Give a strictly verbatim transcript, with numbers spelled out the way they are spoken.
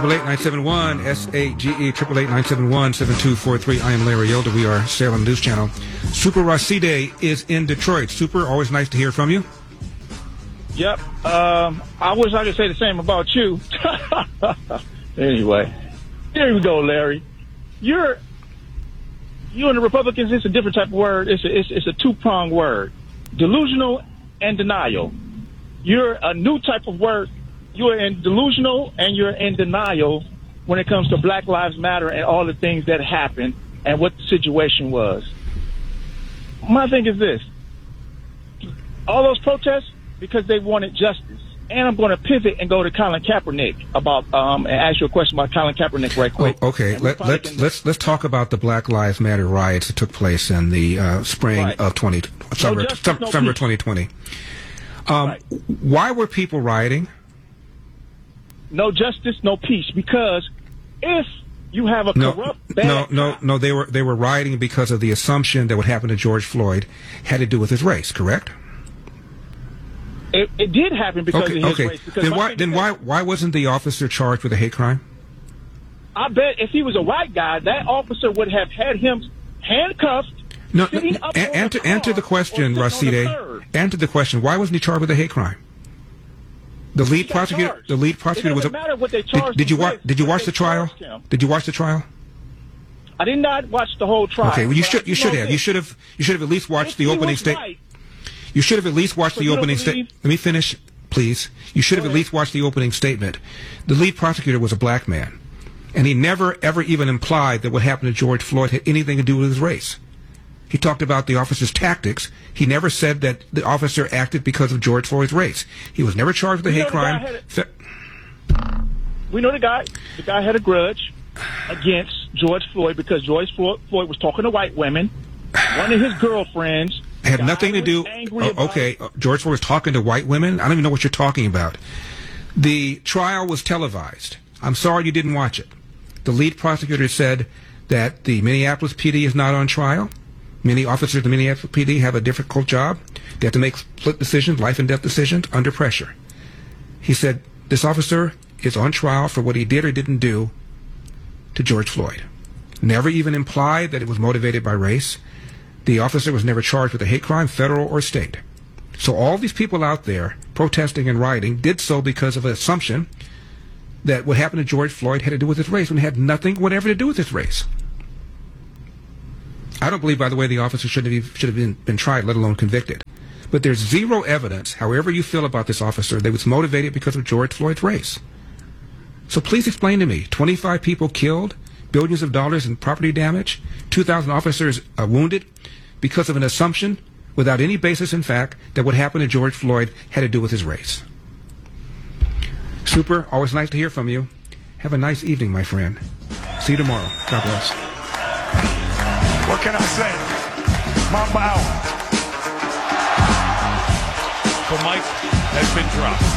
Triple eight nine seven one S A G E triple eight nine seven one seven two four three. I am Larry Elder. We are Salem News Channel. Super Rashide is in Detroit. Super, always nice to hear from you. Yep. Um, I wish I could say the same about you. Anyway, here we go, Larry. You're you and the Republicans. It's a different type of word. It's a, it's, it's a two-pronged word: delusional and denial. You're a new type of word. You're in delusional and you're in denial when it comes to Black Lives Matter and all the things that happened and what the situation was. My thing is this. All those protests, because they wanted justice. And I'm going to pivot and go to Colin Kaepernick about um, and ask you a question about Colin Kaepernick right quick. Oh, okay, Let, let's can... let's let's talk about the Black Lives Matter riots that took place in the uh, spring right. of twenty summer, no justice, summer, no summer twenty twenty. Um, right. Why were people rioting? No justice, no peace. Because if you have a no, corrupt, bad no, no, no, they were they were rioting because of the assumption that what happened to George Floyd had to do with his race. Correct? It, it did happen because okay, of his okay. race. Then why then why why wasn't the officer charged with a hate crime? I bet if he was a white guy, that officer would have had him handcuffed. No, no a- answer the answer the question, Rashide. Answer the question. Why wasn't he charged with a hate crime? The lead prosecutor. Charged. The lead prosecutor was. It doesn't a, matter what they charged. Did, did you watch? Did you watch the trial? Him. Did you watch the trial? I did not watch the whole trial. Okay, well you should you should have. You should have you should have at least watched the opening statement. You should have at least watched the opening statement. Let me finish, please. You should have at least watched the opening statement. The lead prosecutor was a black man, and he never ever even implied that what happened to George Floyd had anything to do with his race. He talked about the officer's tactics. He never said that the officer acted because of George Floyd's race. He was never charged with a hate crime. A, we know the guy. The guy had a grudge against George Floyd because George Floyd was talking to white women. One of his girlfriends had nothing to do. Oh, okay, George Floyd was talking to white women. I don't even know what you're talking about. The trial was televised. I'm sorry you didn't watch it. The lead prosecutor said that the Minneapolis P D is not on trial. Many officers of the Minneapolis P D have a difficult job. They have to make split decisions, life and death decisions, under pressure. He said this officer is on trial for what he did or didn't do to George Floyd. Never even implied that it was motivated by race. The officer was never charged with a hate crime, federal or state. So all these people out there protesting and rioting did so because of an assumption that what happened to George Floyd had to do with his race when it had nothing whatever to do with his race. I don't believe, by the way, the officer should have, should have been, been tried, let alone convicted. But there's zero evidence, however you feel about this officer, that was motivated because of George Floyd's race. So please explain to me, twenty-five people killed, billions of dollars in property damage, two thousand officers uh, wounded because of an assumption without any basis in fact that what happened to George Floyd had to do with his race. Super, always nice to hear from you. Have a nice evening, my friend. See you tomorrow. God bless. What can I say? Mamba out. For Mike has been dropped.